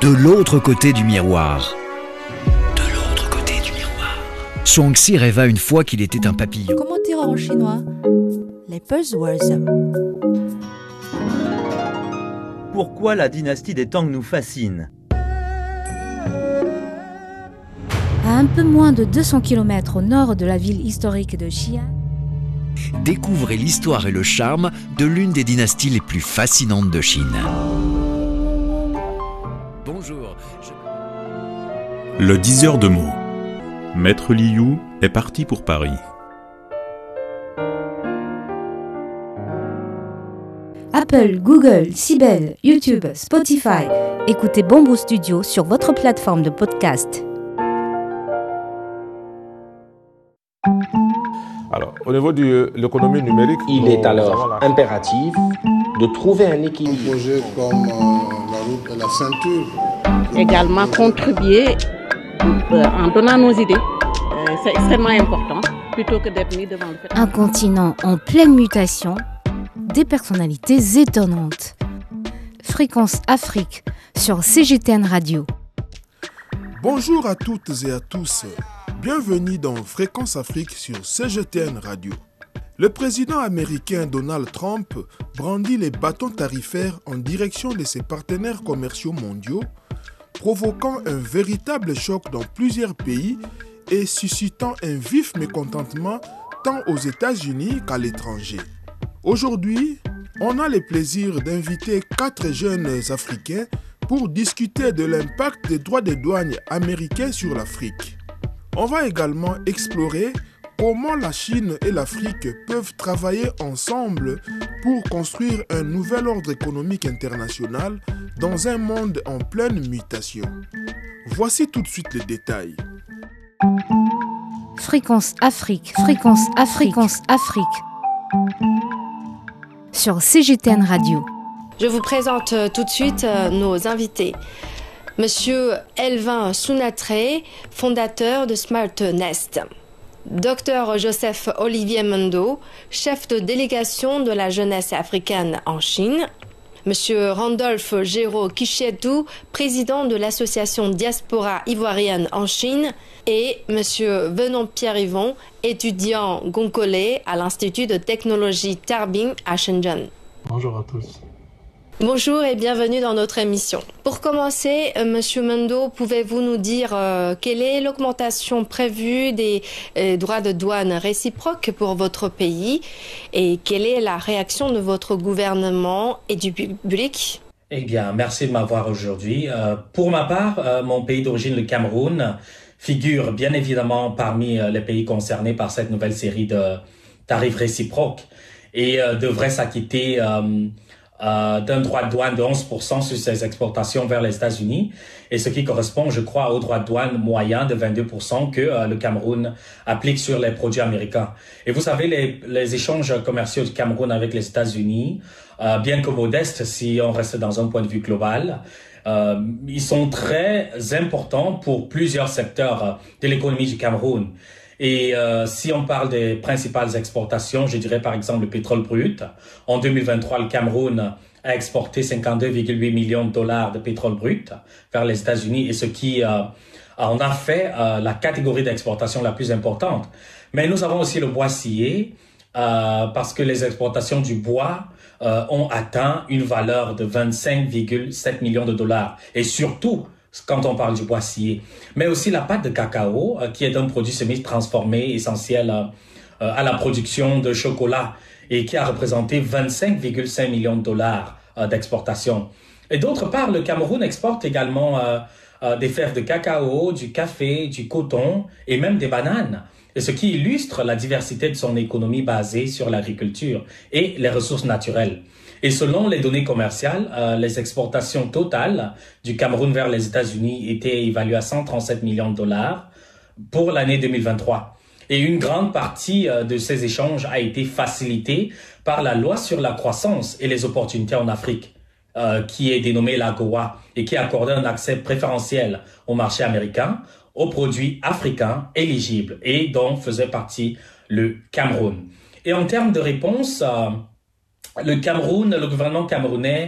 De l'autre côté du miroir. De l'autre côté du miroir. Shuangxi rêva une fois qu'il était un papillon. Comment dire en chinois? Les buzzwords. Pourquoi la dynastie des Tang nous fascine? À un peu moins de 200 km au nord de la ville historique de Xi'an, Découvrez l'histoire et le charme de l'une des dynasties les plus fascinantes de Chine. Bonjour. Le diseur de mots. Maître Liu est parti pour Paris. Apple, Google, Sibel, YouTube, Spotify. Écoutez Bamboo Studio sur votre plateforme de podcast. Alors, au niveau de l'économie numérique, il est alors impératif de trouver un équilibre. Un projet comme la route de la ceinture. Également contribuer en donnant nos idées. C'est extrêmement important, plutôt que d'être mis devant le fait. Un continent en pleine mutation, des personnalités étonnantes. Fréquence Afrique sur CGTN Radio. Bonjour à toutes et à tous. Bienvenue dans Fréquence Afrique sur CGTN Radio. Le président américain Donald Trump brandit les bâtons tarifaires en direction de ses partenaires commerciaux mondiaux, provoquant un véritable choc dans plusieurs pays et suscitant un vif mécontentement tant aux États-Unis qu'à l'étranger. Aujourd'hui, on a le plaisir d'inviter 4 jeunes Africains pour discuter de l'impact des droits de douane américains sur l'Afrique. On va également explorer comment la Chine et l'Afrique peuvent travailler ensemble pour construire un nouvel ordre économique international dans un monde en pleine mutation. Voici tout de suite les détails. Fréquence Afrique, Fréquence Afrique, Fréquence Afrique. Sur CGTN Radio. Je vous présente tout de suite nos invités. Monsieur Elvin Sounatre, fondateur de Smart Nest. Docteur Joseph Olivier Mendo, chef de délégation de la jeunesse africaine en Chine. Monsieur Randolph Géraud Kichetou, président de l'association Diaspora ivoirienne en Chine. Et Monsieur Venon Pierre-Yvon, étudiant congolais à l'Institut de technologie Tarbing à Shenzhen. Bonjour à tous. Bonjour et bienvenue dans notre émission. Pour commencer, Monsieur Mendo, pouvez-vous nous dire quelle est l'augmentation prévue des droits de douane réciproques pour votre pays et quelle est la réaction de votre gouvernement et du public? Eh bien, merci de m'avoir aujourd'hui. Pour ma part, mon pays d'origine, le Cameroun, figure bien évidemment parmi les pays concernés par cette nouvelle série de tarifs réciproques et devrait s'acquitter d'un droit de douane de 11% sur ses exportations vers les États-Unis, et ce qui correspond, je crois, au droit de douane moyen de 22% que le Cameroun applique sur les produits américains. Et vous savez, les échanges commerciaux du Cameroun avec les États-Unis, bien que modestes si on reste dans un point de vue global, ils sont très importants pour plusieurs secteurs de l'économie du Cameroun. Et si on parle des principales exportations, je dirais par exemple le pétrole brut. En 2023, le Cameroun a exporté 52,8 millions de dollars de pétrole brut vers les États-Unis, et ce qui en a fait la catégorie d'exportation la plus importante. Mais nous avons aussi le bois scié, parce que les exportations du bois ont atteint une valeur de 25,7 millions de dollars. Et surtout, quand on parle du bois scié, mais aussi la pâte de cacao, qui est un produit semi-transformé essentiel à la production de chocolat et qui a représenté 25,5 millions de dollars d'exportation. Et d'autre part, le Cameroun exporte également des fèves de cacao, du café, du coton et même des bananes, et ce qui illustre la diversité de son économie basée sur l'agriculture et les ressources naturelles. Et selon les données commerciales, les exportations totales du Cameroun vers les États-Unis étaient évaluées à 137 millions de dollars pour l'année 2023. Et une grande partie de ces échanges a été facilitée par la loi sur la croissance et les opportunités en Afrique, qui est dénommée l'AGOA et qui accordait un accès préférentiel au marché américain, aux produits africains éligibles et dont faisait partie le Cameroun. Et en termes de réponse, le gouvernement camerounais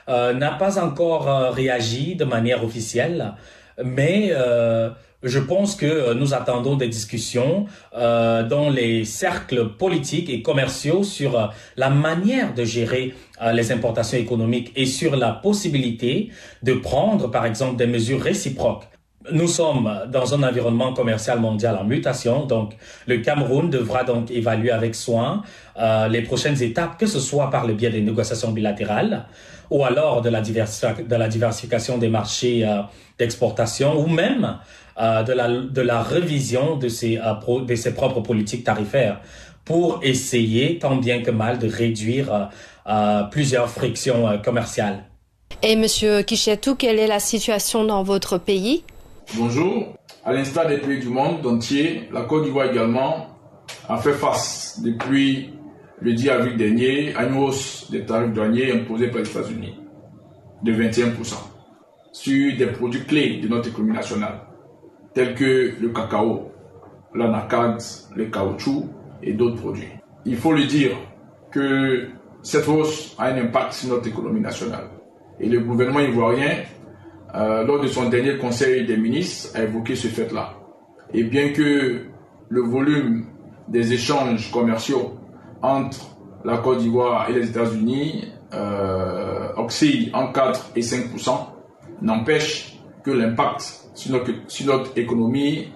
n'a pas encore réagi de manière officielle, mais je pense que nous attendons des discussions dans les cercles politiques et commerciaux sur la manière de gérer les importations économiques et sur la possibilité de prendre, par exemple, des mesures réciproques. Nous sommes dans un environnement commercial mondial en mutation, donc le Cameroun devra donc évaluer avec soin les prochaines étapes, que ce soit par le biais des négociations bilatérales ou alors de la diversification des marchés d'exportation ou même de la révision de ses propres politiques tarifaires pour essayer tant bien que mal de réduire plusieurs frictions commerciales. Et Monsieur Kichetou, quelle est la situation dans votre pays? Bonjour. À l'instar des pays du monde entier, la Côte d'Ivoire également a fait face depuis le 10 avril dernier à une hausse des tarifs douaniers imposés par les États-Unis de 21% sur des produits clés de notre économie nationale, tels que le cacao, l'anacarde, le caoutchouc et d'autres produits. Il faut le dire que cette hausse a un impact sur notre économie nationale. Et le gouvernement ivoirien, lors de son dernier conseil des ministres, a évoqué ce fait-là. Et bien que le volume des échanges commerciaux entre la Côte d'Ivoire et les États-Unis oscille en 4 et 5%, n'empêche que l'impact sur notre économie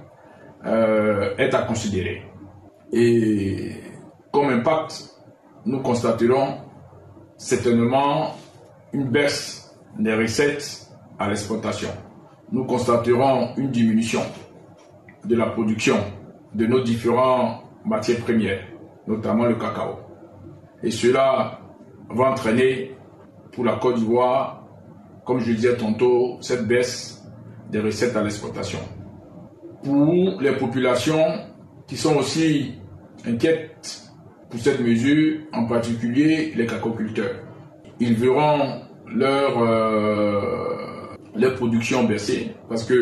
est à considérer. Et comme impact, nous constaterons certainement une baisse des recettes à l'exportation. Nous constaterons une diminution de la production de nos différentes matières premières, notamment le cacao. Et cela va entraîner pour la Côte d'Ivoire, comme je le disais tantôt, cette baisse des recettes à l'exportation. Pour les populations qui sont aussi inquiètes pour cette mesure, en particulier les cacaoculteurs, ils verront leur production baisser parce que